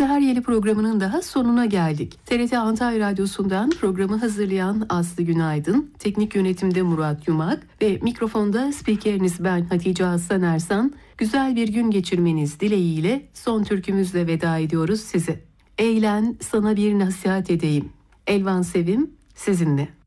Seheryeli programının daha sonuna geldik. TRT Antalya Radyosu'ndan programı hazırlayan Aslı Günaydın, teknik yönetimde Murat Yumak ve mikrofonda spikeriniz ben Hatice Aslan Ersan. Güzel bir gün geçirmeniz dileğiyle son türkümüzle veda ediyoruz size. Eğlen, sana bir nasihat edeyim. Elvan Sevim sizinle.